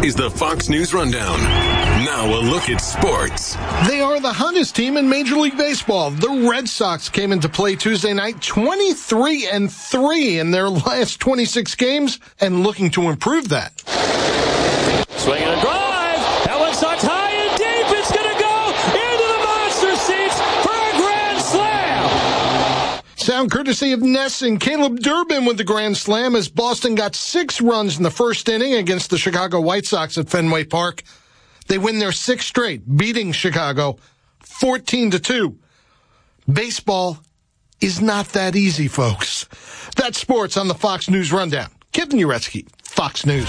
is the Fox News Rundown. Now a look at sports. They are the hottest team in Major League Baseball. The Red Sox came into play Tuesday night 23-3 in their last 26 games and looking to improve that. Swinging a drive. That one Sox high and deep. It's going to go into the monster seats for a grand slam. Sound courtesy of Ness and Caleb Durbin with the grand slam as Boston got 6 runs in the first inning against the Chicago White Sox at Fenway Park. They win their 6th straight, beating Chicago 14-2. Baseball is not that easy, folks. That's sports on the Fox News Rundown. Kevin Uretsky, Fox News.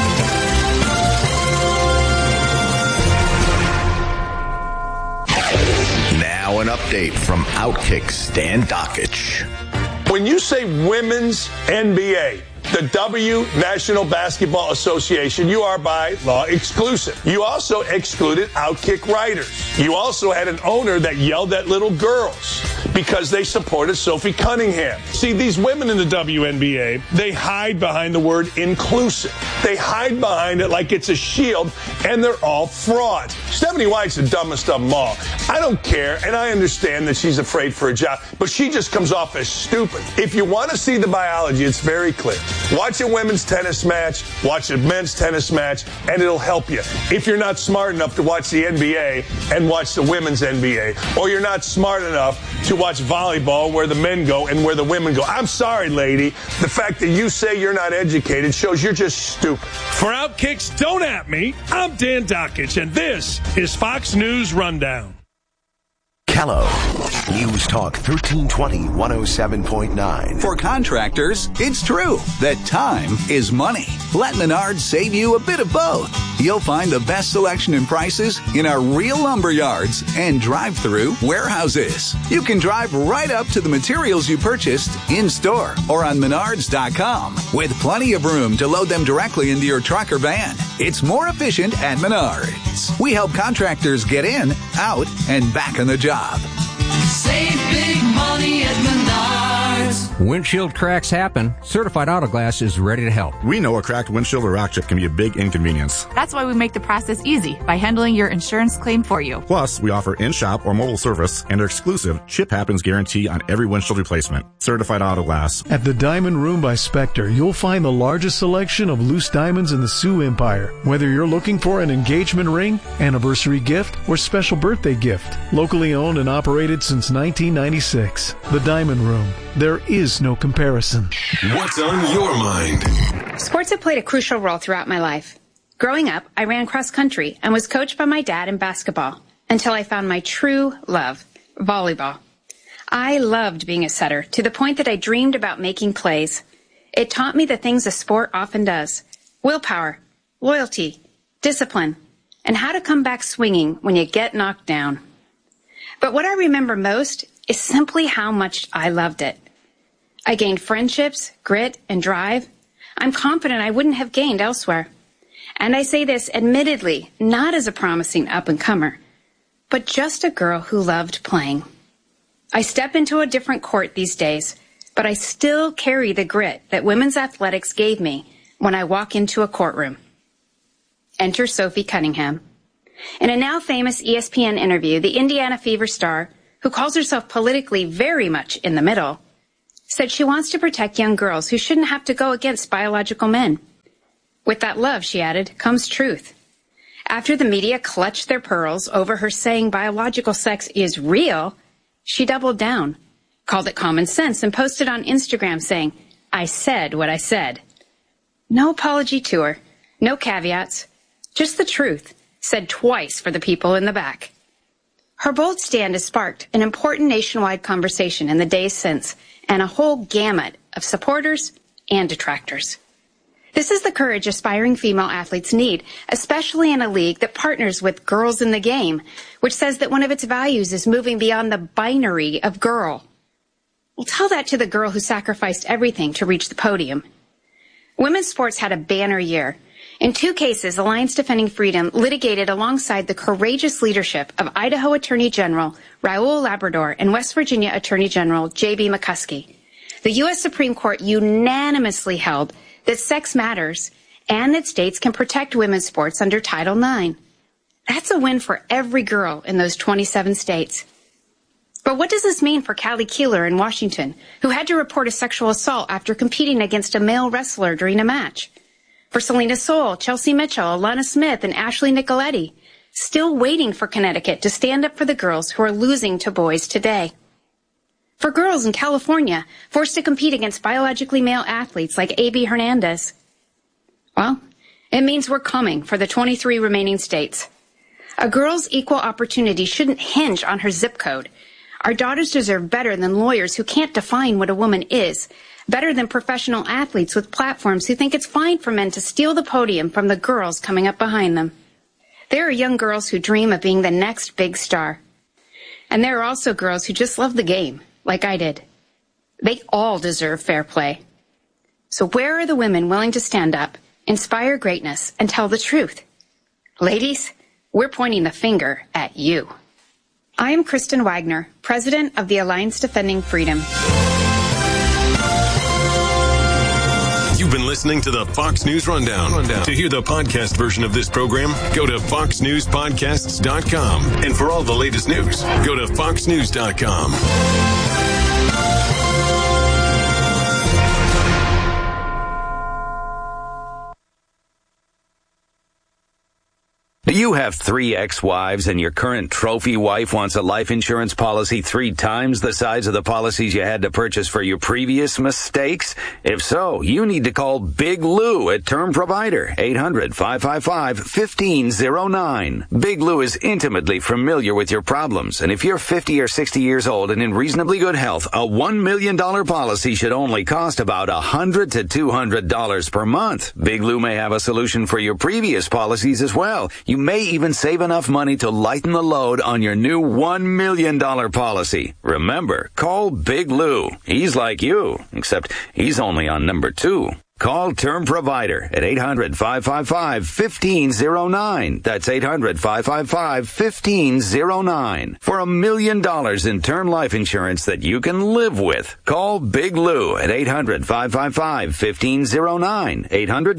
Now an update from Outkick Stan Dakich. When you say women's NBA, the W National Basketball Association, you are by law exclusive. You also excluded Outkick writers. You also had an owner that yelled at little girls because they supported Sophie Cunningham. See, these women in the WNBA, they hide behind the word inclusive. They hide behind it like it's a shield, and they're all frauds. Stephanie White's the dumbest of them all. I don't care, and I understand that she's afraid for her job, but she just comes off as stupid. If you want to see the biology, it's very clear. Watch a women's tennis match, watch a men's tennis match, and it'll help you. If you're not smart enough to watch the NBA and watch the women's NBA, or you're not smart enough to watch volleyball where the men go and where the women go. I'm sorry, lady. The fact that you say you're not educated shows you're just stupid. For Outkick's Don't At Me, I'm Dan Dakich, and this is Fox News Rundown. Kello. News Talk 1320 107.9. For contractors, it's true that time is money. Let Menards save you a bit of both. You'll find the best selection and prices in our real lumber yards and drive-through warehouses. You can drive right up to the materials you purchased in-store or on Menards.com with plenty of room to load them directly into your truck or van. It's more efficient at Menards. We help contractors get in, out, and back on the job. Save big money at Menards. Windshield cracks happen. Certified Auto Glass is ready to help. We know a cracked windshield or rock chip can be a big inconvenience. That's why we make the process easy by handling your insurance claim for you. Plus, we offer in-shop or mobile service and our exclusive Chip Happens guarantee on every windshield replacement. Certified Auto Glass. At the Diamond Room by Spectre, you'll find the largest selection of loose diamonds in the Sioux Empire. Whether you're looking for an engagement ring, anniversary gift, or special birthday gift. Locally owned and operated since 1996. The Diamond Room. There is no comparison. What's on your mind? Sports have played a crucial role throughout my life. Growing up, I ran cross country and was coached by my dad in basketball until I found my true love, volleyball. I loved being a setter to the point that I dreamed about making plays. It taught me the things a sport often does: willpower, loyalty, discipline, and how to come back swinging when you get knocked down. But what I remember most is simply how much I loved it. I gained friendships, grit, and drive I'm confident I wouldn't have gained elsewhere. And I say this admittedly, not as a promising up-and-comer, but just a girl who loved playing. I step into a different court these days, but I still carry the grit that women's athletics gave me when I walk into a courtroom. Enter Sophie Cunningham. In a now famous ESPN interview, the Indiana Fever star, who calls herself politically very much in the middle, said she wants to protect young girls who shouldn't have to go against biological men. With that love, she added, comes truth. After the media clutched their pearls over her saying biological sex is real, she doubled down, called it common sense, and posted on Instagram saying, I said what I said. No apology to her, no caveats, just the truth, said twice for the people in the back. Her bold stand has sparked an important nationwide conversation in the days since, and a whole gamut of supporters and detractors. This is the courage aspiring female athletes need, especially in a league that partners with Girls in the Game, which says that one of its values is moving beyond the binary of girl. Well, tell that to the girl who sacrificed everything to reach the podium. Women's sports had a banner year. In 2 cases, Alliance Defending Freedom litigated alongside the courageous leadership of Idaho Attorney General Raul Labrador and West Virginia Attorney General J.B. McCuskey. The U.S. Supreme Court unanimously held that sex matters and that states can protect women's sports under Title IX. That's a win for every girl in those 27 states. But what does this mean for Callie Keeler in Washington, who had to report a sexual assault after competing against a male wrestler during a match? For Selena Soule, Chelsea Mitchell, Alana Smith, and Ashley Nicoletti, still waiting for Connecticut to stand up for the girls who are losing to boys today. For girls in California, forced to compete against biologically male athletes like A.B. Hernandez. Well, it means we're coming for the 23 remaining states. A girl's equal opportunity shouldn't hinge on her zip code. Our daughters deserve better than lawyers who can't define what a woman is, better than professional athletes with platforms who think it's fine for men to steal the podium from the girls coming up behind them. There are young girls who dream of being the next big star. And there are also girls who just love the game, like I did. They all deserve fair play. So where are the women willing to stand up, inspire greatness, and tell the truth? Ladies, we're pointing the finger at you. I am Kristen Wagner, president of the Alliance Defending Freedom. You've been listening to the Fox News Rundown. To hear the podcast version of this program, go to foxnewspodcasts.com. And for all the latest news, go to foxnews.com. Do you have 3 ex-wives and your current trophy wife wants a life insurance policy 3 times the size of the policies you had to purchase for your previous mistakes? If so, you need to call Big Lou at Term Provider, 800-555-1509. Big Lou is intimately familiar with your problems, and if you're 50 or 60 years old and in reasonably good health, a $1 million policy should only cost about $100 to $200 per month. Big Lou may have a solution for your previous policies as well. You may even save enough money to lighten the load on your new $1 million policy. Remember, call Big Lou. He's like you, except he's only on number 2. Call Term Provider at 800-555-1509. That's 800-555-1509. For $1 million in term life insurance that you can live with. Call Big Lou at 800-555-1509.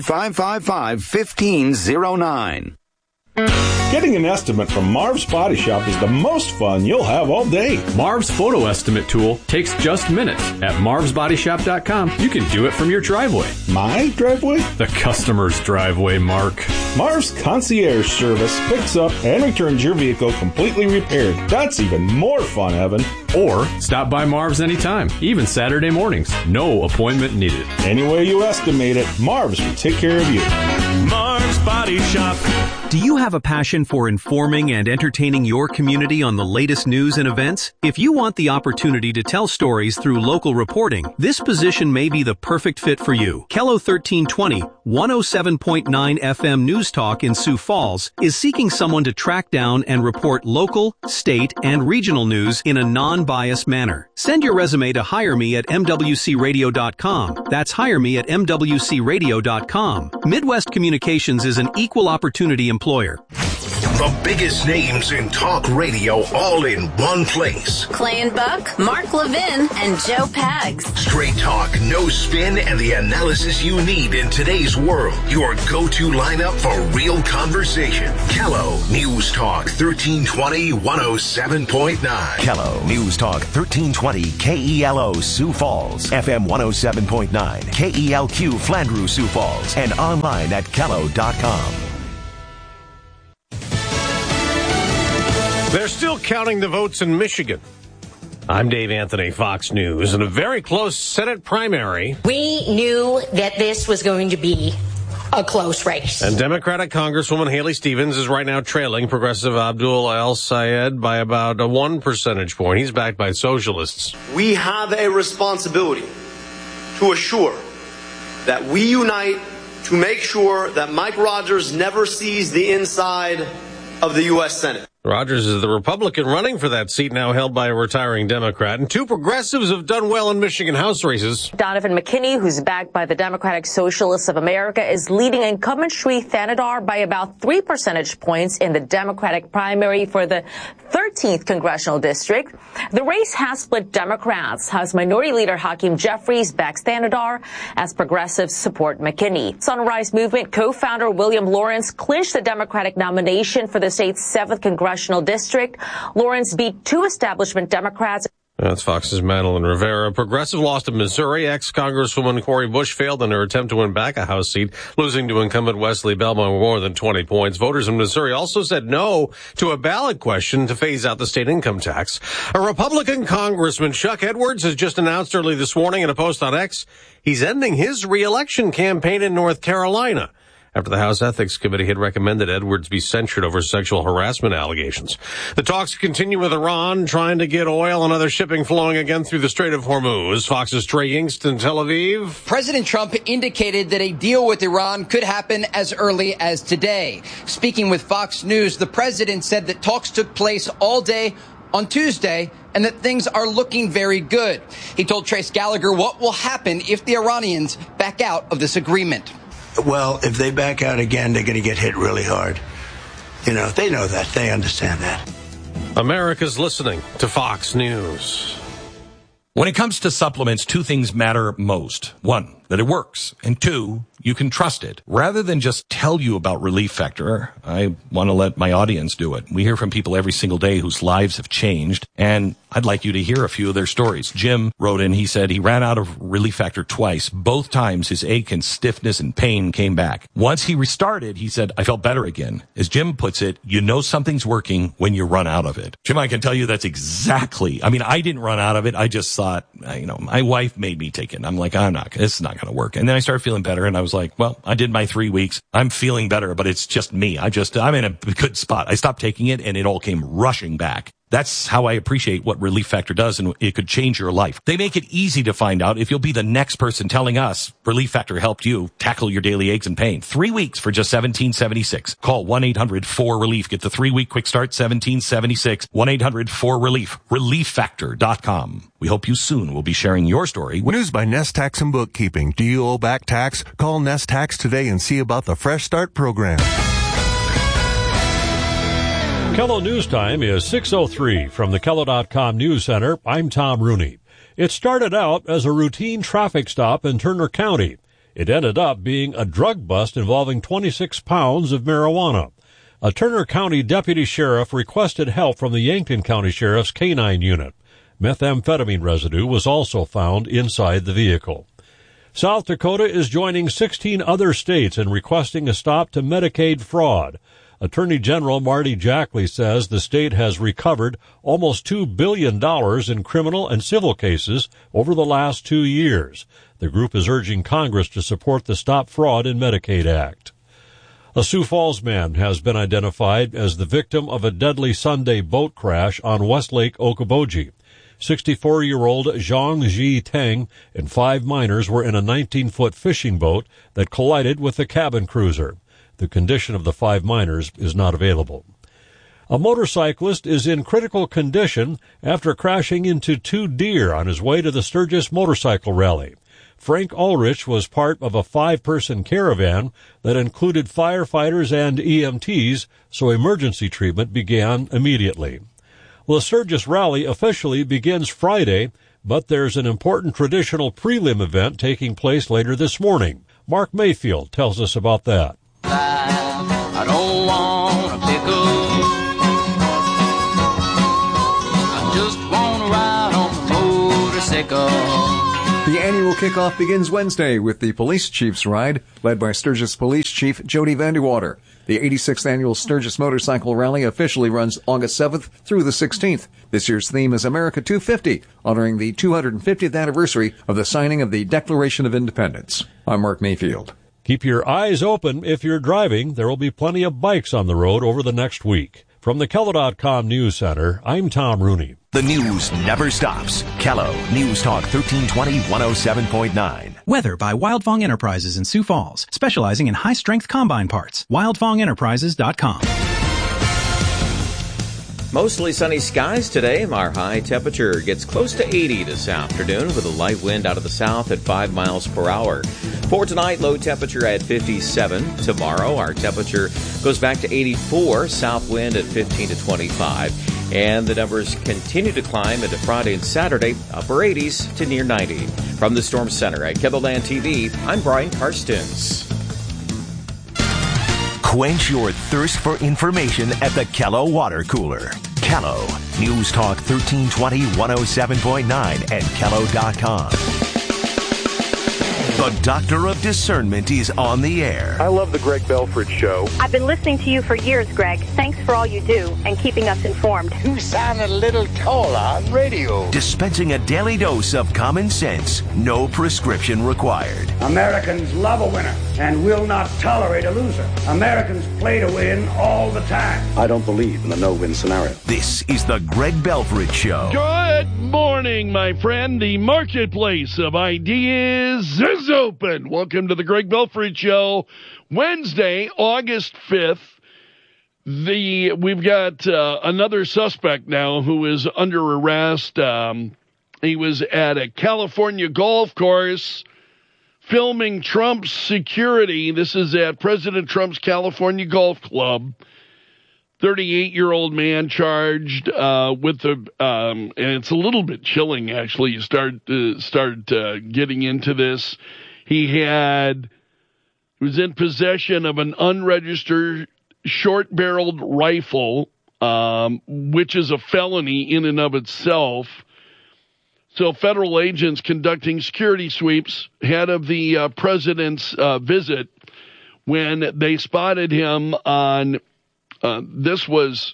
800-555-1509. Getting an estimate from Marv's Body Shop is the most fun you'll have all day. Marv's photo estimate tool takes just minutes. At marvsbodyshop.com, you can do it from your driveway. My driveway? The customer's driveway, Mark. Marv's concierge service picks up and returns your vehicle completely repaired. That's even more fun, Evan. Or stop by Marv's anytime, even Saturday mornings. No appointment needed. Any way you estimate it, Marv's will take care of you. Marv's Body Shop. Do you have a passion for informing and entertaining your community on the latest news and events? If you want the opportunity to tell stories through local reporting, this position may be the perfect fit for you. KELO 1320, 107.9 FM News Talk in Sioux Falls, is seeking someone to track down and report local, state, and regional news in a non-biased manner. Send your resume to hireme@mwcradio.com. That's hireme@mwcradio.com. Midwest Communications is an equal opportunity employer. The biggest names in talk radio all in one place. Clay and Buck, Mark Levin, and Joe Pags. Straight talk, no spin, and the analysis you need in today's world. Your go-to lineup for real conversation. KELO News Talk 1320 107.9. KELO News Talk 1320 KELO Sioux Falls, FM 107.9, KELQ Flandreau Sioux Falls, and online at KELO.com. They're still counting the votes in Michigan. I'm Dave Anthony, Fox News. In a very close Senate primary, we knew that this was going to be a close race. And Democratic Congresswoman Haley Stevens is right now trailing Progressive Abdul El-Sayed by about 1 percentage point. He's backed by socialists. We have a responsibility to assure that we unite to make sure that Mike Rogers never sees the inside of the U.S. Senate. Rogers is the Republican running for that seat, now held by a retiring Democrat. And two progressives have done well in Michigan House races. Donovan McKinney, who's backed by the Democratic Socialists of America, is leading incumbent Sri Thanadar by about 3 percentage points in the Democratic primary for the 13th congressional district. The race has split Democrats. House Minority Leader Hakeem Jeffries backs Thanadar as progressives support McKinney. Sunrise Movement co-founder William Lawrence clinched the Democratic nomination for the state's 7th congressional district. Lawrence beat two establishment Democrats. That's Fox's Madeline Rivera. Progressive lost to Missouri. Ex-Congresswoman Cori Bush failed in her attempt to win back a House seat, losing to incumbent Wesley Bell by more than 20 points. Voters in Missouri also said no to a ballot question to phase out the state income tax. A Republican Congressman, Chuck Edwards, has just announced early this morning in a post on X, he's ending his re-election campaign in North Carolina, after the House Ethics Committee had recommended Edwards be censured over sexual harassment allegations. The talks continue with Iran, trying to get oil and other shipping flowing again through the Strait of Hormuz. Fox's Trey Yingst in Tel Aviv. President Trump indicated that a deal with Iran could happen as early as today. Speaking with Fox News, the president said that talks took place all day on Tuesday and that things are looking very good. He told Trace Gallagher what will happen if the Iranians back out of this agreement. Well, if they back out again, they're going to get hit really hard. You know, they know that. They understand that. America's listening to Fox News. When it comes to supplements, two things matter most. One, that it works. And two, you can trust it. Rather than just tell you about Relief Factor, I want to let my audience do it. We hear from people every single day whose lives have changed, and I'd like you to hear a few of their stories. Jim wrote in, he said he ran out of Relief Factor twice. Both times his ache and stiffness and pain came back. Once he restarted, he said, I felt better again. As Jim puts it, you know something's working when you run out of it. Jim, I can tell you that's exactly, I mean, I didn't run out of it. I just thought, you know, my wife made me take it. I'm like, this is not going to work. And then I started feeling better, and I was like, well, I did my 3 weeks. I'm feeling better, but it's just me. I'm in a good spot. I stopped taking it, and it all came rushing back. That's how I appreciate what Relief Factor does, and it could change your life. They make it easy to find out if you'll be the next person telling us Relief Factor helped you tackle your daily aches and pain. 3 weeks for just $17.76. Call 1-800-4RELIEF. Get the 3-week quick start, $17.76. 1-800-4RELIEF. ReliefFactor.com. We hope you soon will be sharing your story. News by Nest Tax and Bookkeeping. Do you owe back tax? Call Nest Tax today and see about the Fresh Start program. Kello News Time is 6:03 from the Kello.com News Center. I'm Tom Rooney. It started out as a routine traffic stop in Turner County. It ended up being a drug bust involving 26 pounds of marijuana. A Turner County deputy sheriff requested help from the Yankton County Sheriff's K-9 unit. Methamphetamine residue was also found inside the vehicle. South Dakota is joining 16 other states in requesting a stop to Medicaid fraud. Attorney General Marty Jackley says the state has recovered almost $2 billion in criminal and civil cases over the last 2 years. The group is urging Congress to support the Stop Fraud in Medicaid Act. A Sioux Falls man has been identified as the victim of a deadly Sunday boat crash on Westlake Okoboji. 64-year-old Zhang Ji Teng and 5 minors were in a 19-foot fishing boat that collided with the cabin cruiser. The condition of the 5 minors is not available. A motorcyclist is in critical condition after crashing into 2 deer on his way to the Sturgis Motorcycle Rally. Frank Ulrich was part of a 5-person caravan that included firefighters and EMTs, so emergency treatment began immediately. Well, the Sturgis Rally officially begins Friday, but there's an important traditional prelim event taking place later this morning. Mark Mayfield tells us about that. I don't want a pickle. I just want to ride on the motorcycle. The annual kickoff begins Wednesday with the Police Chief's Ride, led by Sturgis Police Chief Jody Vandewater. The 86th annual Sturgis Motorcycle Rally officially runs August 7th through the 16th. This year's theme is America 250, honoring the 250th anniversary of the signing of the Declaration of Independence. I'm Mark Mayfield. Keep your eyes open if you're driving. There will be plenty of bikes on the road over the next week. From the Kello.com News Center, I'm Tom Rooney. The news never stops. Kello News Talk 1320 107.9. Weather by Wildfong Enterprises in Sioux Falls, specializing in high-strength combine parts. WildfongEnterprises.com. Mostly sunny skies today. Our high temperature gets close to 80 this afternoon with a light wind out of the south at 5 miles per hour. For tonight, low temperature at 57. Tomorrow, our temperature goes back to 84, south wind at 15 to 25. And the numbers continue to climb into Friday and Saturday, upper 80s to near 90. From the Storm Center at KELOLAND TV, I'm Brian Karstens. Quench your thirst for information at the Kello Water Cooler. Kello, News Talk 1320, 107.9 and Kello.com. The Doctor of Discernment is on the air. I love the Greg Belford Show. I've been listening to you for years, Greg. Thanks for all you do and keeping us informed. You sound a little taller on radio. Dispensing a daily dose of common sense, no prescription required. Americans love a winner and will not tolerate a loser. Americans play to win all the time. I don't believe in the no-win scenario. This is the Greg Belford Show. Good morning, my friend. The marketplace of ideas is open. Welcome to the Greg Belford Show. Wednesday, August 5th. We've got another suspect now who is under arrest. He was at a California golf course filming Trump's security. This is at President Trump's California Golf Club. 38-year-old man charged with the, and it's a little bit chilling, actually. You start getting into this. He was in possession of an unregistered short-barreled rifle, which is a felony in and of itself. So federal agents conducting security sweeps ahead of the president's visit when they spotted him on, this was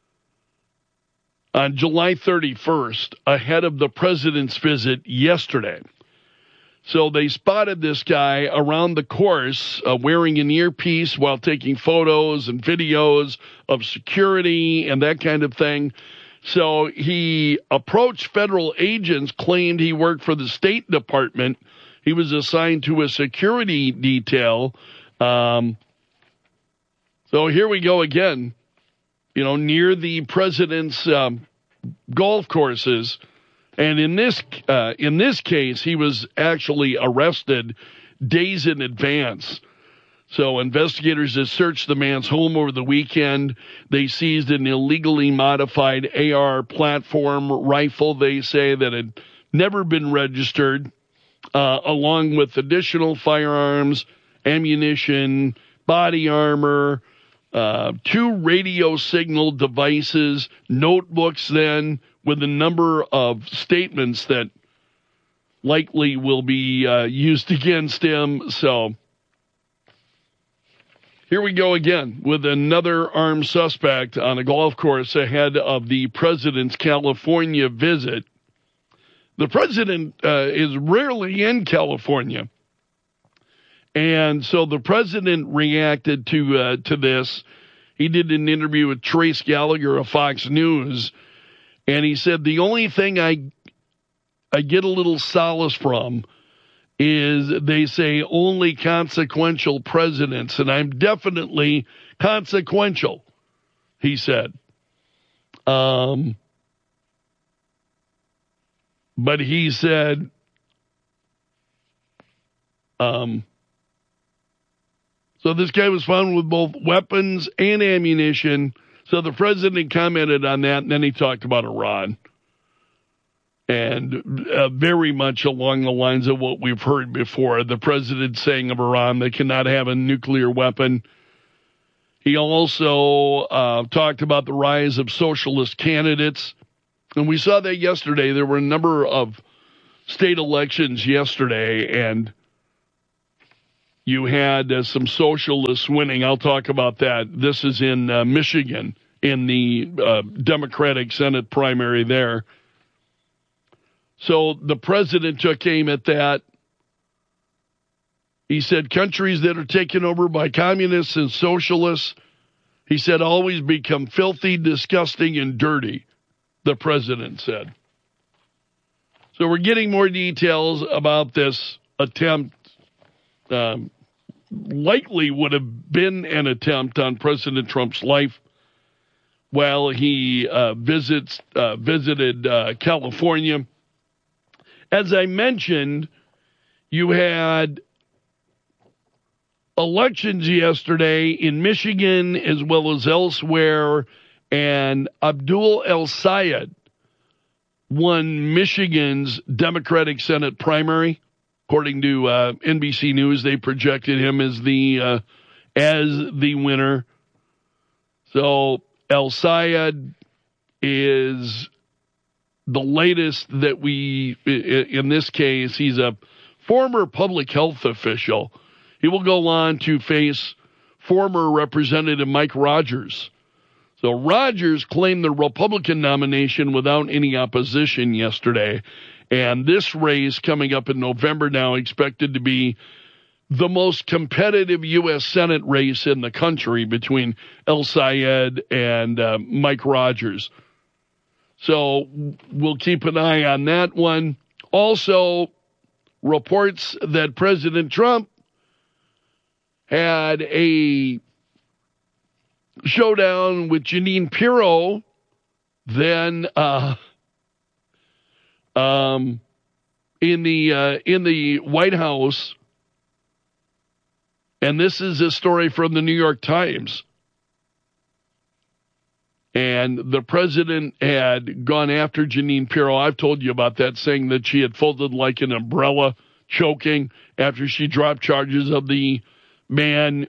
on July 31st, ahead of the president's visit yesterday. So they spotted this guy around the course wearing an earpiece while taking photos and videos of security and that kind of thing. So he approached federal agents, claimed he worked for the State Department. He was assigned to a security detail. So here we go again, near the president's golf courses. And in this case, he was actually arrested days in advance. So investigators have searched the man's home over the weekend. They seized an illegally modified AR platform rifle, they say, that had never been registered, along with additional firearms, ammunition, body armor, 2 radio signal devices, notebooks then, with a number of statements that likely will be used against him. So here we go again with another armed suspect on a golf course ahead of the president's California visit. The president is rarely in California. And so the president reacted to this. He did an interview with Trace Gallagher of Fox News. And he said, the only thing I get a little solace from is they say only consequential presidents, and I'm definitely consequential, he said. But he said, so this guy was found with both weapons and ammunition. So the president commented on that, and then he talked about Iran. And very much along the lines of what we've heard before, the president saying of Iran they cannot have a nuclear weapon. He also talked about the rise of socialist candidates. And we saw that yesterday. There were a number of state elections yesterday, and you had some socialists winning. I'll talk about that. This is in Michigan, in the Democratic Senate primary there. So the president took aim at that. He said countries that are taken over by communists and socialists, he said, always become filthy, disgusting, and dirty, the president said. So we're getting more details about this attempt. Likely would have been an attempt on President Trump's life. while he visited California. As I mentioned, you had elections yesterday in Michigan as well as elsewhere, and Abdul El-Sayed won Michigan's Democratic Senate primary. According to NBC News, they projected him as the winner. So El-Sayed is the latest that in this case, he's a former public health official. He will go on to face former Representative Mike Rogers. So Rogers claimed the Republican nomination without any opposition yesterday. And this race coming up in November now expected to be the most competitive U.S. Senate race in the country between El-Sayed and Mike Rogers. So we'll keep an eye on that one. Also, reports that President Trump had a showdown with Jeanine Pirro, then in the White House, and this is a story from the New York Times. And the president had gone after Jeanine Pirro. I've told you about that, saying that she had folded like an umbrella, choking after she dropped charges of the man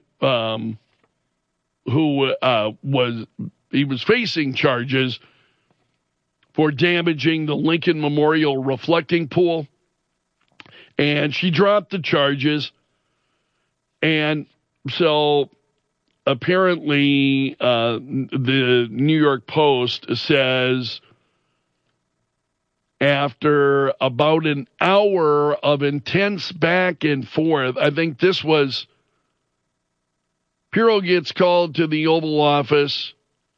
who was facing charges for damaging the Lincoln Memorial reflecting pool. And she dropped the charges. And so apparently the New York Post says after about an hour of intense back and forth, I think this was, Pirro gets called to the Oval Office.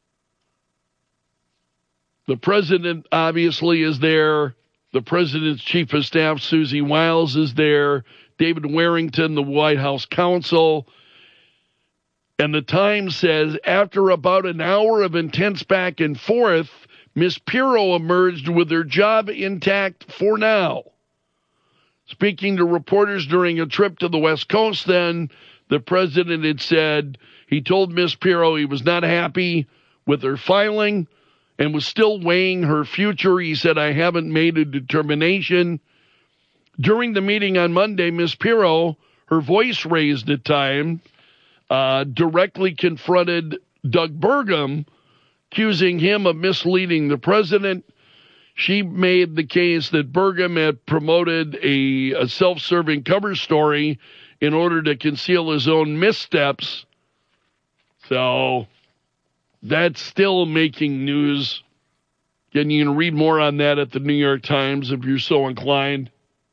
The president obviously is there. The president's chief of staff, Susie Wiles, is there. David Warrington, the White House counsel. And the Times says, after about an hour of intense back and forth, Ms. Pirro emerged with her job intact for now. Speaking to reporters during a trip to the West Coast then, the president had said he told Ms. Pirro he was not happy with her filing and was still weighing her future. He said, I haven't made a determination. During the meeting on Monday, Ms. Pirro, her voice raised at times, directly confronted Doug Burgum, accusing him of misleading the president. She made the case that Burgum had promoted a self-serving cover story in order to conceal his own missteps. So that's still making news. And you can read more on that at the New York Times if you're so inclined.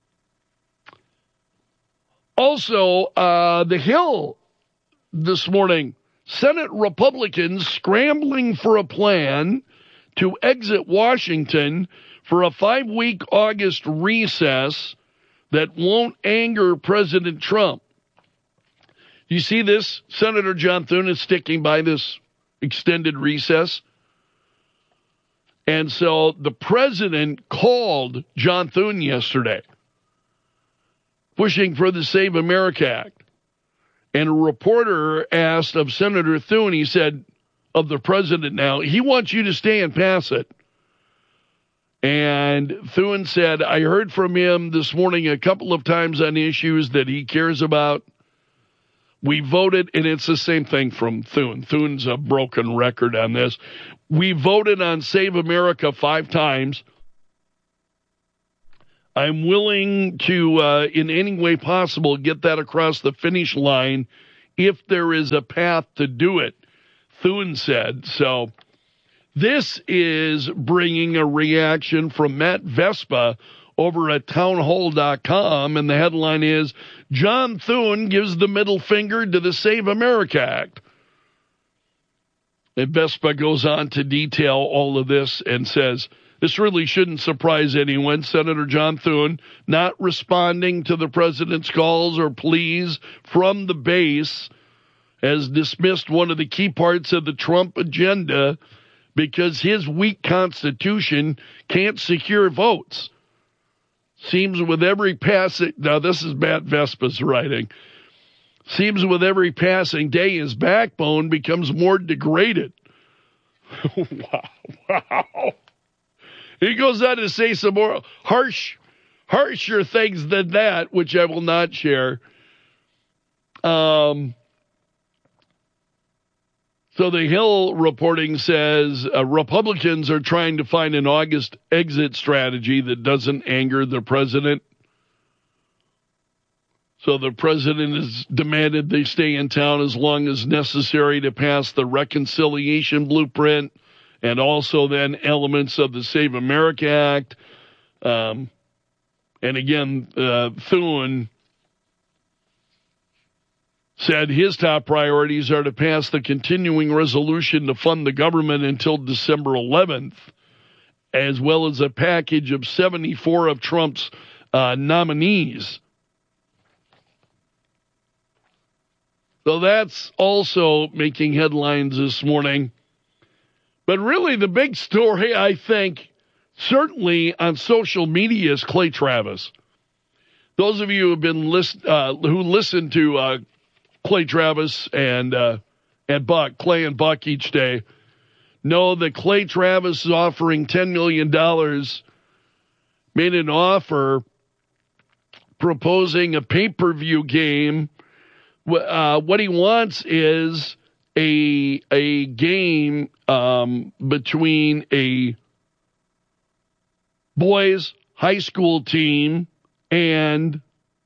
Also, The Hill this morning, Senate Republicans scrambling for a plan to exit Washington for a 5-week August recess that won't anger President Trump. You see this? Senator John Thune is sticking by this extended recess. And so the president called John Thune yesterday, pushing for the Save America Act. And a reporter asked of Senator Thune, he said, of the president now, he wants you to stay and pass it. And Thune said, I heard from him this morning a couple of times on issues that he cares about. We voted, and it's the same thing from Thune. Thune's a broken record on this. We voted on Save America 5 times. I'm willing to, in any way possible, get that across the finish line if there is a path to do it, Thune said. So this is bringing a reaction from Matt Vespa over at townhall.com, and the headline is, John Thune gives the middle finger to the Save America Act. And Vespa goes on to detail all of this and says, this really shouldn't surprise anyone. Senator John Thune not responding to the president's calls or pleas from the base has dismissed one of the key parts of the Trump agenda, because his weak constitution can't secure votes. Seems with every passing, now this is Matt Vespa's writing, seems with every passing day his backbone becomes more degraded. Wow. He goes on to say some more harsher things than that, which I will not share. So the Hill reporting says Republicans are trying to find an August exit strategy that doesn't anger the president. So the president has demanded they stay in town as long as necessary to pass the reconciliation blueprint and also then elements of the Save America Act. And again, Thune said his top priorities are to pass the continuing resolution to fund the government until December 11th, as well as a package of 74 of Trump's nominees. So that's also making headlines this morning. But really the big story, I think, certainly on social media is Clay Travis. Those of you who have been who listen to Clay Travis and Buck, Clay and Buck each day, know that Clay Travis is offering $10 million, made an offer proposing a pay-per-view game. What he wants is a game between a boys high school team and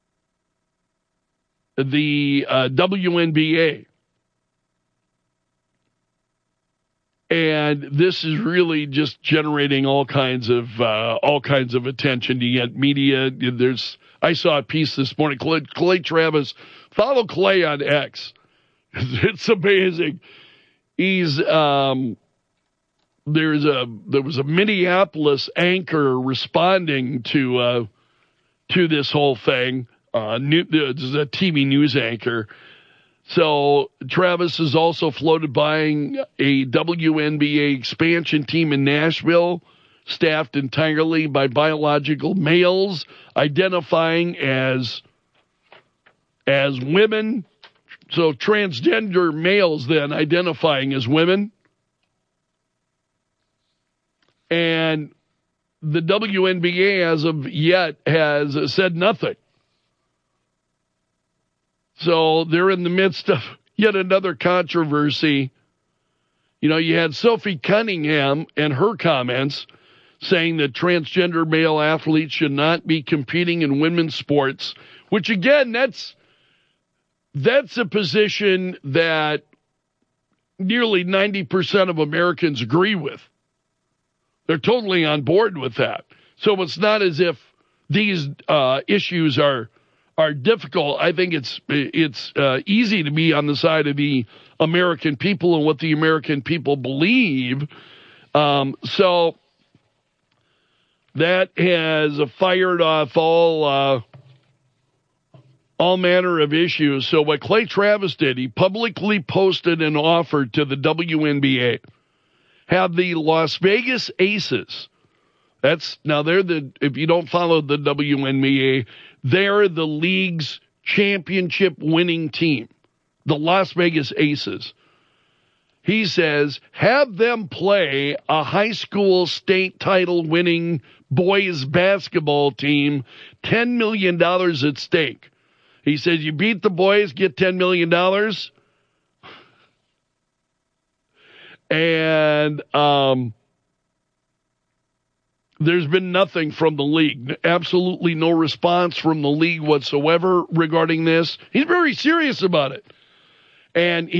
the WNBA. And this is really just generating all kinds of attention. You get media. I saw a piece this morning. Clay Travis, follow Clay on X. It's amazing. He's there was a Minneapolis anchor responding to this whole thing. This is a TV news anchor. So Travis is also floated buying a WNBA expansion team in Nashville, staffed entirely by biological males, identifying as women. So transgender males then identifying as women. And the WNBA as of yet has said nothing. So they're in the midst of yet another controversy. You know, you had Sophie Cunningham and her comments saying that transgender male athletes should not be competing in women's sports, which again, that's a position that nearly 90% of Americans agree with. They're totally on board with that. So it's not as if these issues are difficult. I think it's easy to be on the side of the American people and what the American people believe. So that has fired off all manner of issues. So what Clay Travis did, he publicly posted an offer to the WNBA. Have the Las Vegas Aces. If you don't follow the WNBA, they're the league's championship winning team, the Las Vegas Aces. He says, have them play a high school state title winning boys basketball team, $10 million at stake. He says, you beat the boys, get $10 million. And there's been nothing from the league, absolutely no response from the league whatsoever regarding this. He's very serious about it. And